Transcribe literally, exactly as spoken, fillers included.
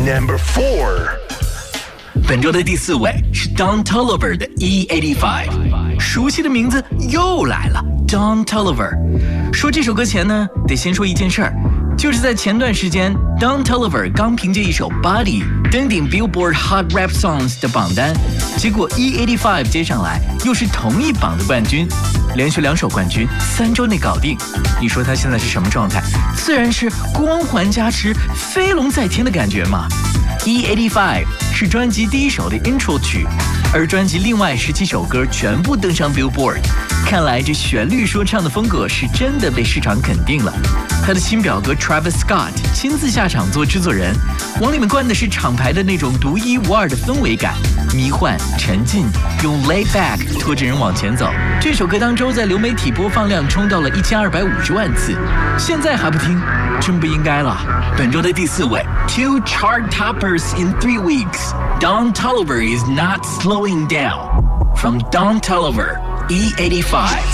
Number four。 本周的第四位是 Don Toliver 的 E 八十五， 熟悉的名字又来了 Don Toliver。 说这首歌前呢，得先说一件事儿，就是在前段时间 Don Toliver 刚凭借一首 Body 登顶 Billboard Hot Rap Songs 的榜单，结果 E 八十五接上来又是同一榜的冠军，连续两首冠军，三周内搞定。你说他现在是什么状态？自然是光环加持，飞龙在天的感觉嘛。E 八十五是专辑第一首的 intro 曲，而专辑另外十七首歌全部登上 Billboard， 看来这旋律说唱的风格是真的被市场肯定了。他的亲表哥 Travis Scott 亲自下场做制作人，往里面灌的是厂牌的那种独一无二的氛围感，迷幻沉浸，用 laid back 拖着人往前走。这首歌当周在流媒体播放量冲到了一千二百五十万次，现在还不听，真不应该了。本周的第四位 ，Two chart toppers in three weeks. Don Toliver is not slowing down. From Don Toliver, E 八十五。